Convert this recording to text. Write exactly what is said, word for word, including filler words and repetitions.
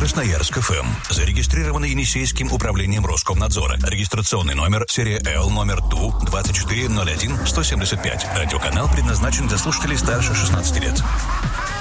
Красноярск эф эм. Зарегистрировано Енисейским управлением Роскомнадзора. Регистрационный номер, серия Л, номер Ту, двадцать четыре ноль один сто семьдесят пять. Радиоканал предназначен для слушателей старше шестнадцати лет.